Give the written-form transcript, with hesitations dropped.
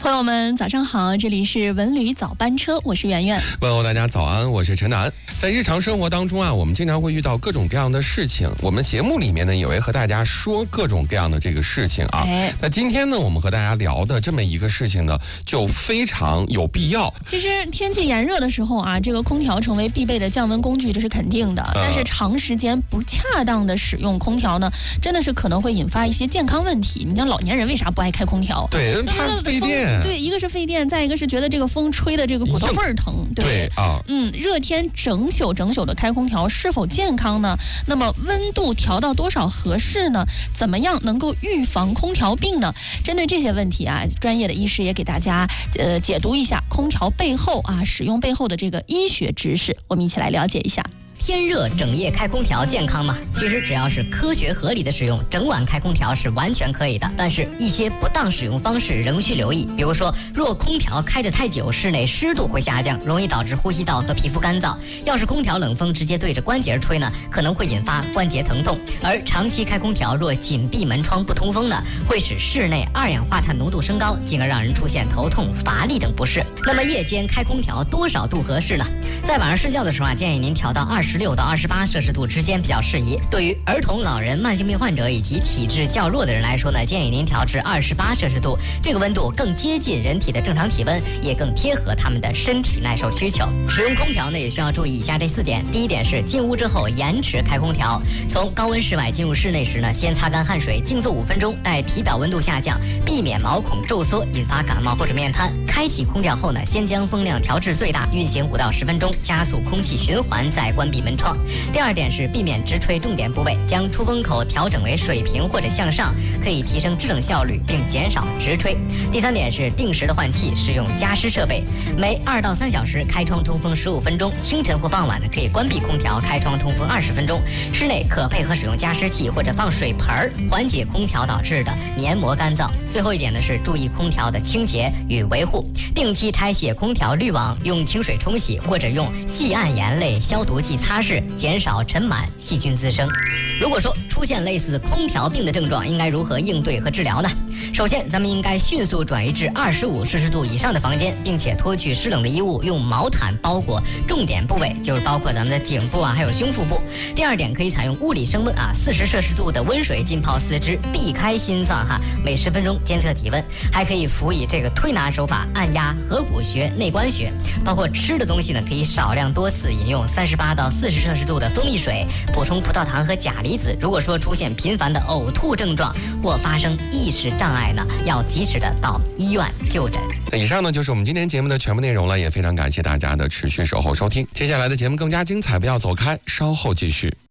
朋友们早上好，这里是文旅早班车，我是圆圆。 问候大家早安，我是陈楠。在日常生活当中啊，我们经常会遇到各种各样的事情，我们节目里面呢也会和大家说各种各样的这个事情啊。那今天呢我们和大家聊的这么一个事情呢就非常有必要。 其实天气炎热的时候啊，这个空调成为必备的降温工具，这是肯定的。但是长时间不恰当的使用空调呢，真的是可能会引发一些健康问题。你像老年人为啥不爱开空调？ 对，怕费电。 对，一个是费电，再一个是觉得这个风吹的这个骨头缝儿疼。 对啊， 热天整宿的开空调是否健康呢？那么温度调到多少合适呢？怎么样能够预防空调病呢？针对这些问题啊，专业的医师也给大家解读一下空调背后啊使用背后的这个医学知识，我们一起来了解一下。 天热整夜开空调健康吗？其实只要是科学合理的使用，整晚开空调是完全可以的。但是一些不当使用方式仍需留意，比如说若空调开得太久，室内湿度会下降，容易导致呼吸道和皮肤干燥。要是空调冷风直接对着关节吹呢，可能会引发关节疼痛。而长期开空调若紧闭门窗不通风呢，会使室内二氧化碳浓度升高，进而让人出现头痛、乏力等不适。那么夜间开空调多少度合适呢？在晚上睡觉的时候啊，建议您调到26到28摄氏度之间比较适宜。对于儿童、老人、慢性病患者以及体质较弱的人来说呢，建议您调至28摄氏度，这个温度更接近人体的正常体温，也更贴合他们的身体耐受需求。使用空调呢，也需要注意以下这4点。第一点是进屋之后延迟开空调，从高温室外进入室内时呢，先擦干汗水，静坐5分钟，待体表温度下降，避免毛孔皱缩引发感冒或者面瘫。开启空调后呢，先将风量调至最大，运行5到10分钟，加速空气循环，再关闭门窗。第二点是避免直吹重点部位，将出风口调整为水平或者向上，可以提升制冷效率并减少直吹。第3点是定时的换气，使用加湿设备，每2到3小时开窗通风15分钟，清晨或傍晚呢可以关闭空调，开窗通风20分钟。室内可配合使用加湿器或者放水盆，缓解空调导致的黏膜干燥。最后一点呢是注意空调的清洁与维护，定期拆卸空调滤网，用清水冲洗或者用季铵盐类消毒剂擦拭，减少尘螨细菌滋生。如果说出现类似空调病的症状，应该如何应对和治疗呢？首先，咱们应该迅速转移至25摄氏度以上的房间，并且脱去湿冷的衣物，用毛毯包裹重点部位，就是包括咱们的颈部啊，还有胸腹部。第二点，可以采用物理升温40摄氏度的温水浸泡四肢，避开心脏每10分钟监测体温。还可以辅以这个推拿手法，按压合谷穴、内关穴。包括吃的东西呢，可以少量多次饮用38到40摄氏度的蜂蜜水，补充葡萄糖和钾离子。如果说出现频繁的呕吐症状或发生意识障碍呢，要及时的到医院就诊。 以上呢就是我们今天节目的全部内容了，也非常感谢大家的持续守候收听。接下来的节目更加精彩，不要走开，稍后继续。